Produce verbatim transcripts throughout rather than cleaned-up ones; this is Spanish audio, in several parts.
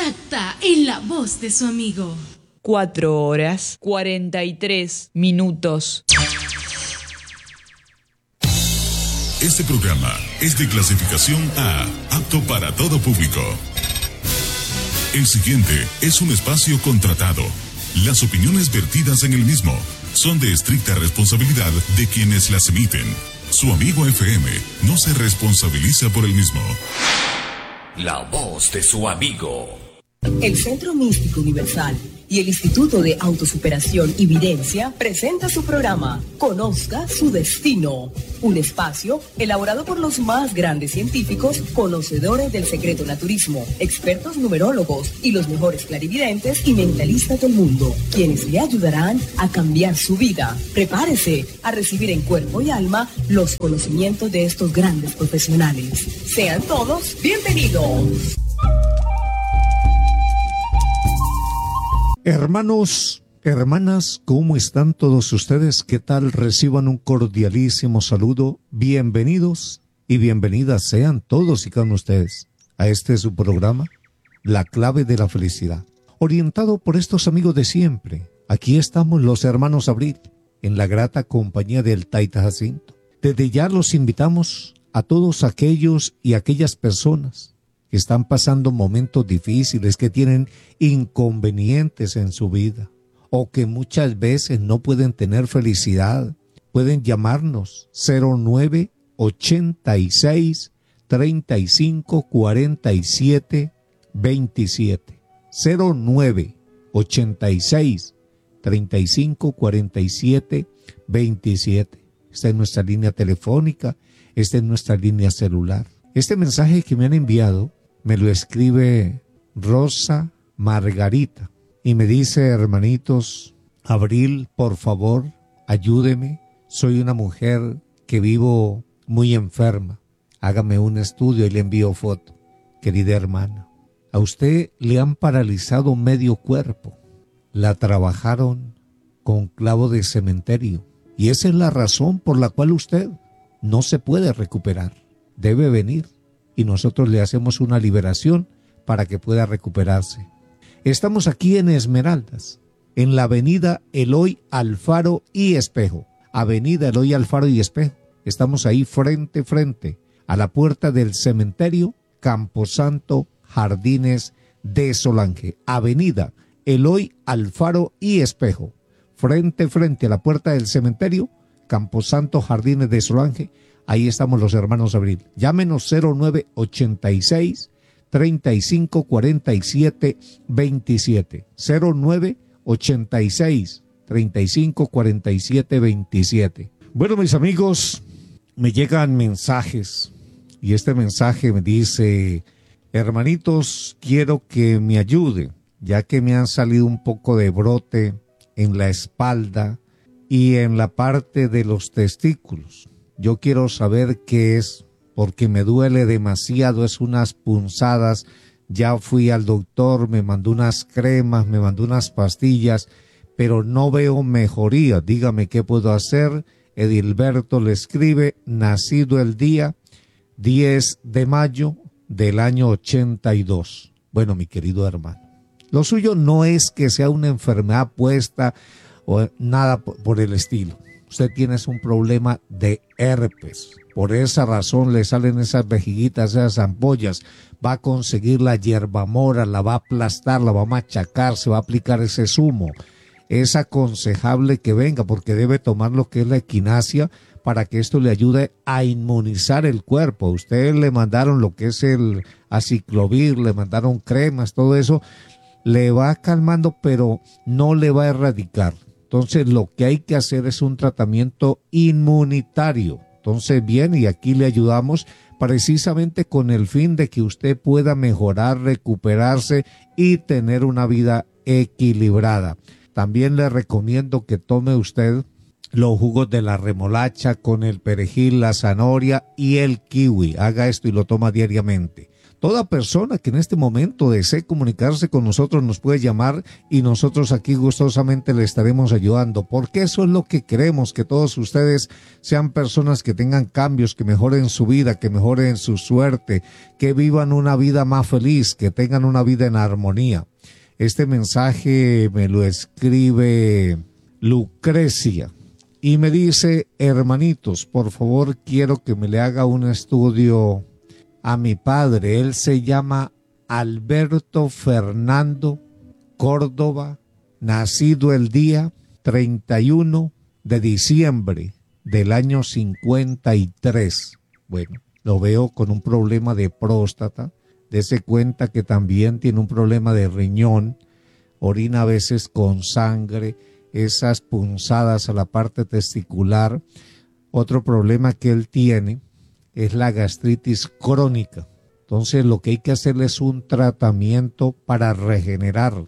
exacta en la voz de su amigo. Cuatro horas, cuarenta y tres minutos. Este programa es de clasificación A, apto para todo público. El siguiente es un espacio contratado. Las opiniones vertidas en el mismo son de estricta responsabilidad de quienes las emiten. Su amigo F M no se responsabiliza por el mismo. La voz de su amigo. El Centro Místico Universal y el Instituto de Autosuperación y Videncia presenta su programa Conozca su Destino, un espacio elaborado por los más grandes científicos, conocedores del secreto naturismo, expertos numerólogos y los mejores clarividentes y mentalistas del mundo, quienes le ayudarán a cambiar su vida. Prepárese a recibir en cuerpo y alma los conocimientos de estos grandes profesionales. Sean todos bienvenidos. Hermanos, hermanas, ¿cómo están todos ustedes? ¿Qué tal? Reciban un cordialísimo saludo. Bienvenidos y bienvenidas sean todos y cada uno de ustedes a este su programa, La Clave de la Felicidad, orientado por estos amigos de siempre. Aquí estamos los hermanos Abril, en la grata compañía del Taita Jacinto. Desde ya los invitamos a todos aquellos y aquellas personas que están pasando momentos difíciles, que tienen inconvenientes en su vida, o que muchas veces no pueden tener felicidad. Pueden llamarnos cero nueve ochenta y seis treinta y cinco cuarenta y siete veintisiete. cero nueve ochenta y seis treinta y cinco cuarenta y siete veintisiete. Esta es nuestra línea telefónica, esta es nuestra línea celular. Este mensaje que me han enviado me lo escribe Rosa Margarita y me dice: hermanitos, Abril, por favor, ayúdeme. Soy una mujer que vivo muy enferma. Hágame un estudio y le envío foto. Querida hermana, a usted le han paralizado medio cuerpo. La trabajaron con clavo de cementerio y esa es la razón por la cual usted no se puede recuperar. Debe venir y nosotros le hacemos una liberación para que pueda recuperarse. Estamos aquí en Esmeraldas, en la avenida Eloy Alfaro y Espejo. Avenida Eloy Alfaro y Espejo. Estamos ahí frente, frente a la puerta del cementerio Camposanto Jardines de Solange. Avenida Eloy Alfaro y Espejo. Frente, frente a la puerta del cementerio Camposanto Jardines de Solange. Ahí estamos los hermanos Abril. Llámenos cero nueve ochenta y seis treinta y cinco cuarenta y siete veintisiete. cero nueve ochenta y seis treinta y cinco cuarenta y siete veintisiete. Bueno, mis amigos, me llegan mensajes y este mensaje me dice: hermanitos, quiero que me ayude, ya que me han salido un poco de brote en la espalda y en la parte de los testículos. Yo quiero saber qué es, porque me duele demasiado, es unas punzadas. Ya fui al doctor, me mandó unas cremas, me mandó unas pastillas, pero no veo mejoría. Dígame qué puedo hacer. Edilberto le escribe, nacido el día diez de mayo del año ochenta y dos. Bueno, mi querido hermano, lo suyo no es que sea una enfermedad puesta o nada por el estilo. Usted tiene un problema de herpes. Por esa razón le salen esas vejiguitas, esas ampollas. Va a conseguir la hierbamora, la va a aplastar, la va a machacar, se va a aplicar ese zumo. Es aconsejable que venga porque debe tomar lo que es la equinacia para que esto le ayude a inmunizar el cuerpo. A usted le mandaron lo que es el aciclovir, le mandaron cremas, todo eso. Le va calmando, pero no le va a erradicar. Entonces lo que hay que hacer es un tratamiento inmunitario. Entonces bien, y aquí le ayudamos precisamente con el fin de que usted pueda mejorar, recuperarse y tener una vida equilibrada. También le recomiendo que tome usted los jugos de la remolacha con el perejil, la zanahoria y el kiwi. Haga esto y lo toma diariamente. Toda persona que en este momento desee comunicarse con nosotros nos puede llamar y nosotros aquí gustosamente le estaremos ayudando, porque eso es lo que queremos, que todos ustedes sean personas que tengan cambios, que mejoren su vida, que mejoren su suerte, que vivan una vida más feliz, que tengan una vida en armonía. Este mensaje me lo escribe Lucrecia y me dice: hermanitos, por favor quiero que me le haga un estudio a mi padre. Él se llama Alberto Fernando Córdoba, nacido el día treinta y uno de diciembre del año cincuenta y tres. Bueno, lo veo con un problema de próstata. Dese cuenta que también tiene un problema de riñón, orina a veces con sangre, esas punzadas a la parte testicular. Otro problema que él tiene es la gastritis crónica. Entonces lo que hay que hacerle es un tratamiento para regenerar.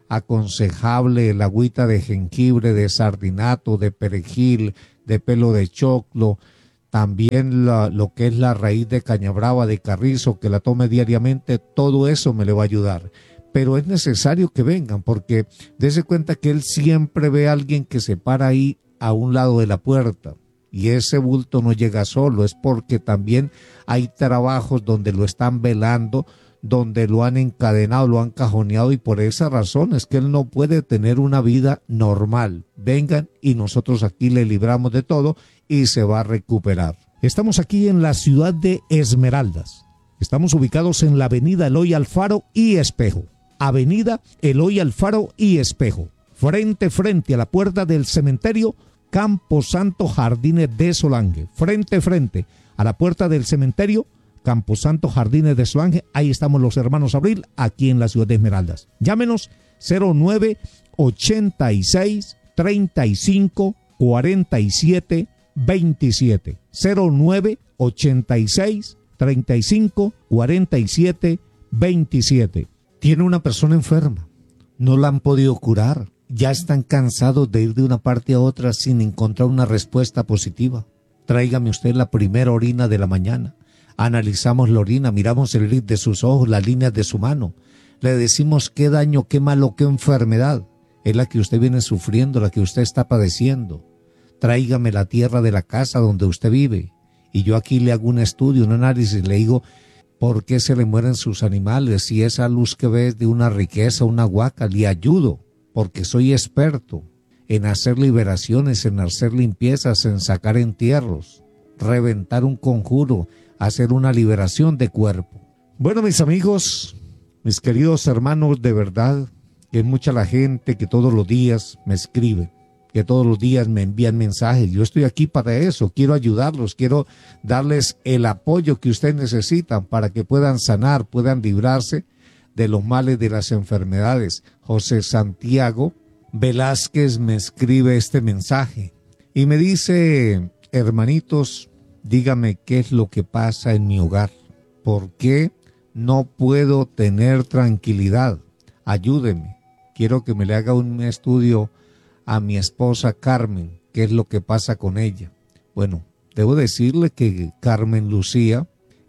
Aconsejable el agüita de jengibre, de sardinato, de perejil, de pelo de choclo, también la, lo que es la raíz de cañabrava, de carrizo, que la tome diariamente. Todo eso me le va a ayudar. Pero es necesario que vengan, porque dése cuenta que él siempre ve a alguien que se para ahí a un lado de la puerta. Y ese bulto no llega solo, es porque también hay trabajos donde lo están velando, donde lo han encadenado, lo han cajoneado, y por esa razón es que él no puede tener una vida normal. Vengan y nosotros aquí le libramos de todo y se va a recuperar. Estamos aquí en la ciudad de Esmeraldas. Estamos ubicados en la avenida Eloy Alfaro y Espejo. Avenida Eloy Alfaro y Espejo. Frente, frente a la puerta del cementerio Camposanto Jardines de Solange. Frente, frente a la puerta del cementerio Camposanto Jardines de Solange. Ahí estamos los hermanos Abril, aquí en la ciudad de Esmeraldas. Llámenos cero nueve ochenta y seis treinta y cinco cuarenta y siete veintisiete. cero nueve ochenta y seis treinta y cinco cuarenta y siete veintisiete. Tiene una persona enferma, no la han podido curar. Ya están cansados de ir de una parte a otra sin encontrar una respuesta positiva. Tráigame usted la primera orina de la mañana. Analizamos la orina, miramos el iris de sus ojos, las líneas de su mano. Le decimos qué daño, qué malo, qué enfermedad es la que usted viene sufriendo, la que usted está padeciendo. Tráigame la tierra de la casa donde usted vive. Y yo aquí le hago un estudio, un análisis, le digo por qué se le mueren sus animales. Si esa luz que ves de una riqueza, una huaca, le ayudo. Porque soy experto en hacer liberaciones, en hacer limpiezas, en sacar entierros, reventar un conjuro, hacer una liberación de cuerpo. Bueno, mis amigos, mis queridos hermanos, de verdad que es mucha la gente que todos los días me escribe, que todos los días me envían mensajes. Yo estoy aquí para eso, quiero ayudarlos, quiero darles el apoyo que ustedes necesitan para que puedan sanar, puedan librarse de los males de las enfermedades. José Santiago Velázquez me escribe este mensaje y me dice: hermanitos, dígame qué es lo que pasa en mi hogar, por qué no puedo tener tranquilidad, ayúdeme, quiero que me le haga un estudio a mi esposa Carmen, qué es lo que pasa con ella. Bueno, debo decirle que Carmen Lucía,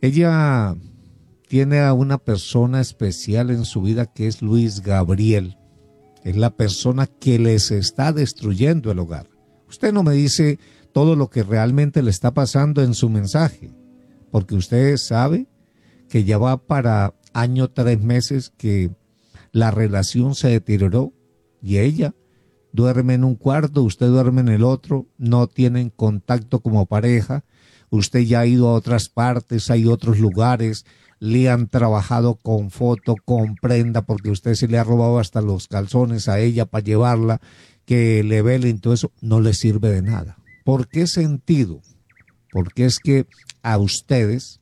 ella tiene a una persona especial en su vida que es Luis Gabriel. Es la persona que les está destruyendo el hogar. Usted no me dice todo lo que realmente le está pasando en su mensaje, porque usted sabe que ya va para año tres meses que la relación se deterioró y ella duerme en un cuarto, usted duerme en el otro, no tienen contacto como pareja, usted ya ha ido a otras partes, hay otros lugares, le han trabajado con foto, con prenda, porque usted se le ha robado hasta los calzones a ella para llevarla, que le velen, todo eso no le sirve de nada. ¿Por qué sentido? Porque es que a ustedes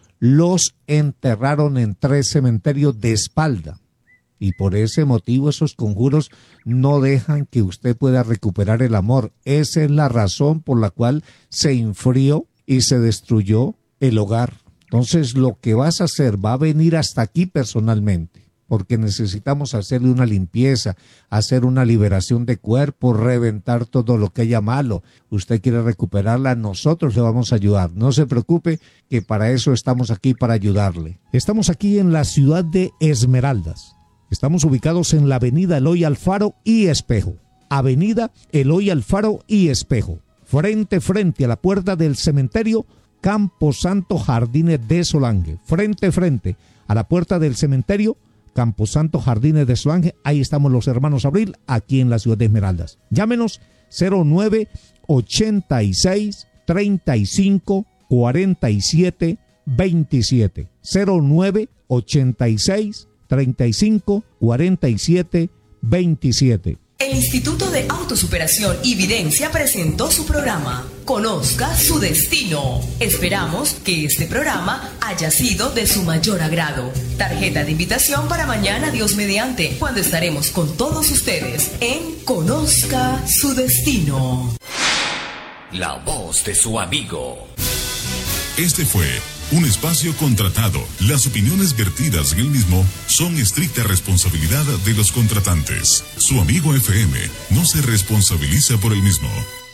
los enterraron en tres cementerios de espalda y por ese motivo esos conjuros no dejan que usted pueda recuperar el amor. Esa es la razón por la cual se enfrió y se destruyó el hogar. Entonces lo que vas a hacer, va a venir hasta aquí personalmente porque necesitamos hacerle una limpieza, hacer una liberación de cuerpo, reventar todo lo que haya malo. Usted quiere recuperarla, nosotros le vamos a ayudar. No se preocupe, que para eso estamos aquí, para ayudarle. Estamos aquí en la ciudad de Esmeraldas. Estamos ubicados en la avenida Eloy Alfaro y Espejo. Avenida Eloy Alfaro y Espejo. Frente, frente a la puerta del cementerio Camposanto Jardines de Solange. Frente, frente a la puerta del cementerio Camposanto Jardines de Solange. Ahí estamos los hermanos Abril, aquí en la ciudad de Esmeraldas. Llámenos cero nueve ochenta y seis treinta y cinco cuarenta y siete veintisiete. cero nueve ochenta y seis treinta y cinco cuarenta y siete veintisiete. El Instituto de Autosuperación y Videncia presentó su programa Conozca su Destino. Esperamos que este programa haya sido de su mayor agrado. Tarjeta de invitación para mañana, Dios mediante, cuando estaremos con todos ustedes en Conozca su Destino. La voz de su amigo. Este fue un espacio contratado. Las opiniones vertidas en el mismo son estricta responsabilidad de los contratantes. Su amigo F M no se responsabiliza por el mismo.